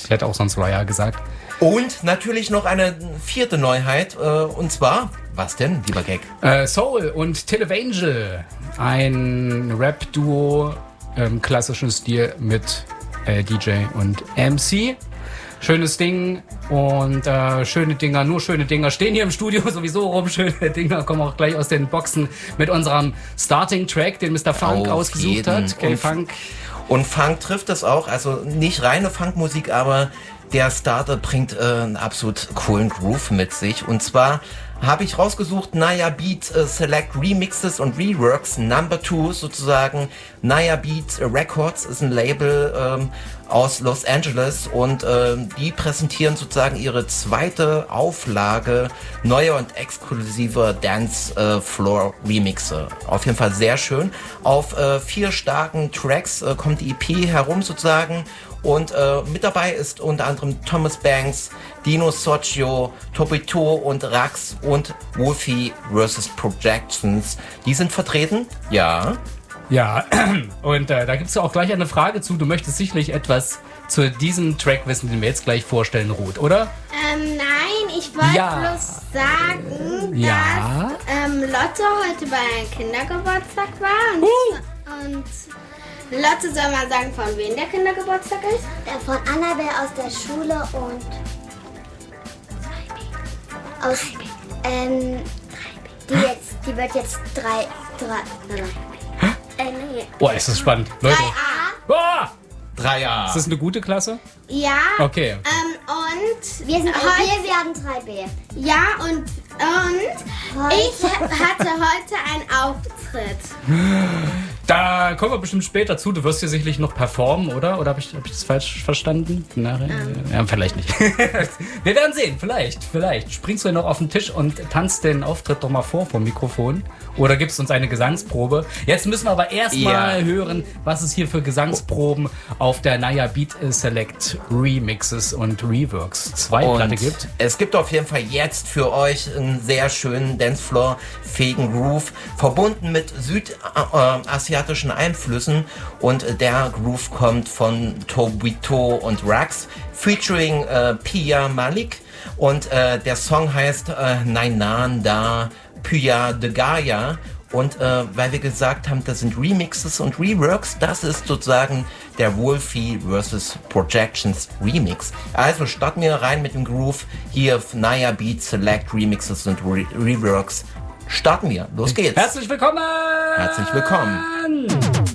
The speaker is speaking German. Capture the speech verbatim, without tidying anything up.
Ich hätte auch sonst Raya gesagt. Und natürlich noch eine vierte Neuheit, äh, und zwar, was denn, lieber Gag? Äh, Soul und Televangel, ein Rap-Duo im klassischen Stil mit äh, D J und M C. Schönes Ding und äh, schöne Dinger, nur schöne Dinger stehen hier im Studio sowieso rum. Schöne Dinger kommen auch gleich aus den Boxen mit unserem Starting-Track, den Mister Funk Auf ausgesucht jeden. hat. K-Funk. Und Funk trifft es auch, also nicht reine Funkmusik, aber der Starter bringt äh, einen absolut coolen Groove mit sich. Und zwar habe ich rausgesucht Naya Beat äh, Select Remixes und Reworks Number Two sozusagen. Naya Beat Records ist ein Label ähm, aus Los Angeles und äh, die präsentieren sozusagen ihre zweite Auflage neuer und exklusiver Dance äh, Floor Remixe. Auf jeden Fall sehr schön. Auf äh, vier starken Tracks äh, kommt die E P herum sozusagen. Und äh, mit dabei ist unter anderem Thomas Banks, Dino Socio, Tobito und Rax und Wolfie versus. Projections. Die sind vertreten? Ja. Ja, und äh, da gibt es ja auch gleich eine Frage zu. Du möchtest sicherlich etwas zu diesem Track wissen, den wir jetzt gleich vorstellen, Ruth, oder? Ähm, nein, ich wollte ja. bloß sagen, ja. dass ähm, Lotte heute bei einem Kindergeburtstag war. Und, uh. und Lotte soll mal sagen, von wem der Kindergeburtstag ist? Der von Annabelle aus der Schule und aus, ähm, die jetzt, die wird jetzt drei, drei, nein, nein. Äh, nee. Boah, ist das spannend. Leute. drei Oh! A. drei A. Ist das eine gute Klasse? Ja. Okay. Ähm, und wir, sind, heute, wir werden drei B. Ja, und, und heute. ich hatte heute einen Auftritt. Da kommen wir bestimmt später zu. Du wirst hier sicherlich noch performen, oder? Oder habe ich, hab ich das falsch verstanden? Na, ähm. Ja, vielleicht nicht. Wir werden sehen. Vielleicht, vielleicht. Springst du noch auf den Tisch und tanzt den Auftritt doch mal vor vom Mikrofon? Oder gibst uns eine Gesangsprobe? Jetzt müssen wir aber erstmal ja. hören, was es hier für Gesangsproben auf der Naya Beat Select Remixes und Reworks zwei Platte gibt. Es gibt auf jeden Fall jetzt für euch einen sehr schönen Dancefloor-fähigen Groove, verbunden mit südasiatischen Einflüssen, und der Groove kommt von Tobito und Rax, featuring äh, Pia Malik, und äh, der Song heißt äh, Nainan Da Pya de Gaia. Und äh, weil wir gesagt haben, das sind Remixes und Reworks, das ist sozusagen der Wolfie versus. Projections Remix. Also starten wir rein mit dem Groove hier auf Naya Beat Select Remixes und Re- Reworks. Starten wir. Los geht's. Herzlich willkommen! Herzlich willkommen.